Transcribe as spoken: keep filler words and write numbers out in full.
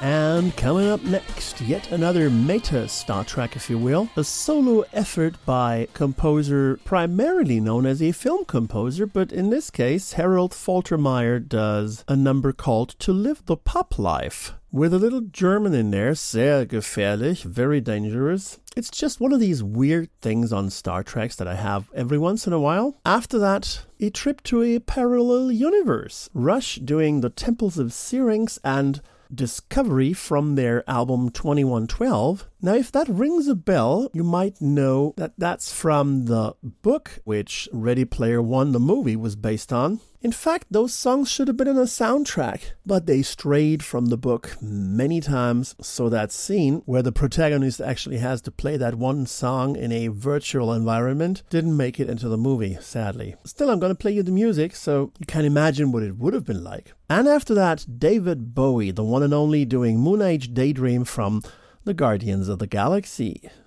And coming up next, yet another meta Star Trek, if you will, a solo effort by composer primarily known as a film composer, but in this case, Harold Faltermeyer does a number called To Live the Pop Life, with a little German in there, sehr gefährlich, very dangerous. It's just one of these weird things on Star Trek that I have every once in a while. After that, a trip to a parallel universe. Rush doing the Temples of Syrinx and Discovery from their album twenty-one twelve. Now, if that rings a bell, you might know that that's from the book which Ready Player One, the movie, was based on. In fact, those songs should have been in a soundtrack, but they strayed from the book many times, so that scene where the protagonist actually has to play that one song in a virtual environment didn't make it into the movie, sadly. Still, I'm going to play you the music, so you can imagine what it would have been like. And after that, David Bowie, the one and only, doing Moon Age Daydream from The Guardians of the Galaxy.